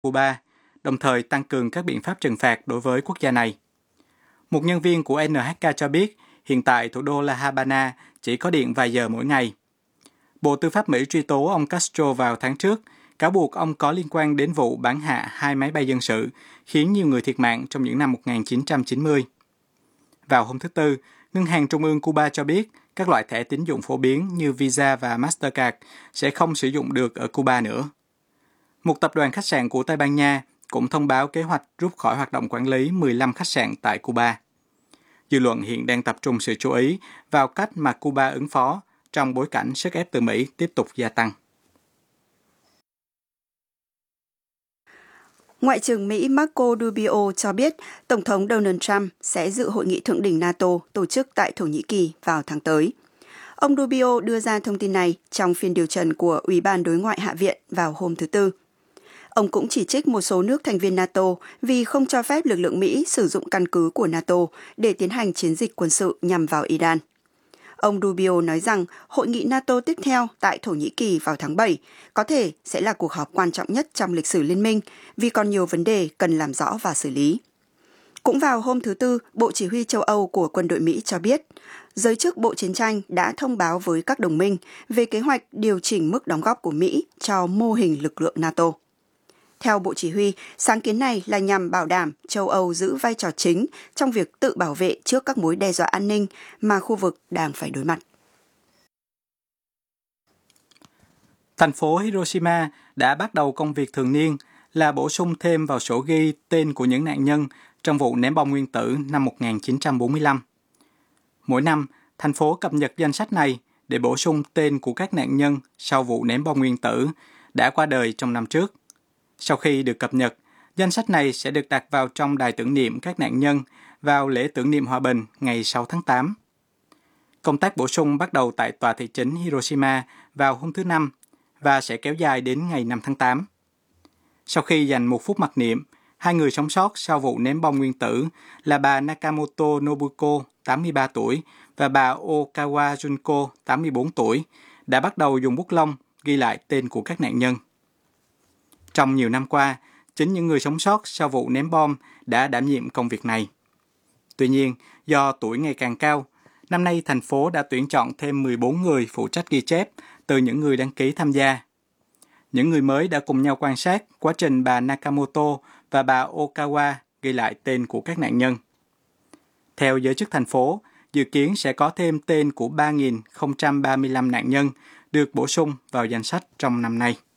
Cuba, đồng thời tăng cường các biện pháp trừng phạt đối với quốc gia này. Một nhân viên của NHK cho biết, hiện tại thủ đô La Habana chỉ có điện vài giờ mỗi ngày. Bộ Tư pháp Mỹ truy tố ông Castro vào tháng trước, cáo buộc ông có liên quan đến vụ bắn hạ 2 máy bay dân sự, khiến nhiều người thiệt mạng trong những năm 1990. Vào hôm thứ Tư, Ngân hàng Trung ương Cuba cho biết các loại thẻ tín dụng phổ biến như Visa và Mastercard sẽ không sử dụng được ở Cuba nữa. Một tập đoàn khách sạn của Tây Ban Nha cũng thông báo kế hoạch rút khỏi hoạt động quản lý 15 khách sạn tại Cuba. Dư luận hiện đang tập trung sự chú ý vào cách mà Cuba ứng phó trong bối cảnh sức ép từ Mỹ tiếp tục gia tăng. Ngoại trưởng Mỹ Marco Rubio cho biết Tổng thống Donald Trump sẽ dự hội nghị thượng đỉnh NATO tổ chức tại Thổ Nhĩ Kỳ vào tháng tới. Ông Rubio đưa ra thông tin này trong phiên điều trần của Ủy ban Đối ngoại Hạ viện vào hôm thứ Tư. Ông cũng chỉ trích một số nước thành viên NATO vì không cho phép lực lượng Mỹ sử dụng căn cứ của NATO để tiến hành chiến dịch quân sự nhằm vào Iran. Ông Rubio nói rằng hội nghị NATO tiếp theo tại Thổ Nhĩ Kỳ vào tháng 7 có thể sẽ là cuộc họp quan trọng nhất trong lịch sử liên minh vì còn nhiều vấn đề cần làm rõ và xử lý. Cũng vào hôm thứ Tư, Bộ Chỉ huy châu Âu của quân đội Mỹ cho biết, giới chức Bộ Chiến tranh đã thông báo với các đồng minh về kế hoạch điều chỉnh mức đóng góp của Mỹ cho mô hình lực lượng NATO. Theo Bộ Chỉ huy, sáng kiến này là nhằm bảo đảm châu Âu giữ vai trò chính trong việc tự bảo vệ trước các mối đe dọa an ninh mà khu vực đang phải đối mặt. Thành phố Hiroshima đã bắt đầu công việc thường niên là bổ sung thêm vào sổ ghi tên của những nạn nhân trong vụ ném bom nguyên tử năm 1945. Mỗi năm, thành phố cập nhật danh sách này để bổ sung tên của các nạn nhân sau vụ ném bom nguyên tử đã qua đời trong năm trước. Sau khi được cập nhật, danh sách này sẽ được đặt vào trong đài tưởng niệm các nạn nhân vào lễ tưởng niệm hòa bình ngày 6 tháng 8. Công tác bổ sung bắt đầu tại tòa thị chính Hiroshima vào hôm thứ Năm và sẽ kéo dài đến ngày 5 tháng 8. Sau khi dành một phút mặc niệm, 2 người sống sót sau vụ ném bom nguyên tử là bà Nakamoto Nobuko, 83 tuổi, và bà Okawa Junko, 84 tuổi, đã bắt đầu dùng bút lông ghi lại tên của các nạn nhân. Trong nhiều năm qua, chính những người sống sót sau vụ ném bom đã đảm nhiệm công việc này. Tuy nhiên, do tuổi ngày càng cao, năm nay thành phố đã tuyển chọn thêm 14 người phụ trách ghi chép từ những người đăng ký tham gia. Những người mới đã cùng nhau quan sát quá trình bà Nakamoto và bà Okawa ghi lại tên của các nạn nhân. Theo giới chức thành phố, dự kiến sẽ có thêm tên của 3.035 nạn nhân được bổ sung vào danh sách trong năm nay.